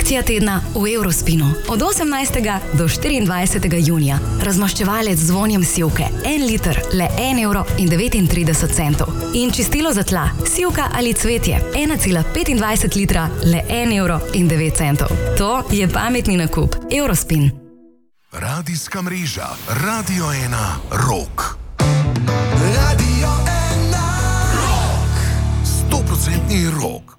Akcija tedna v Eurospinu od 18. do 24. junija. Razmaščevalec z vonjem sivke 1 liter le 1,39 €. In čistilo za tla, sivka ali cvetje 1,25 litra le 1,09 €. To je pametni nakup. Eurospin. Radijska mreža Radio 1 Rock. Radio 1 100% rock.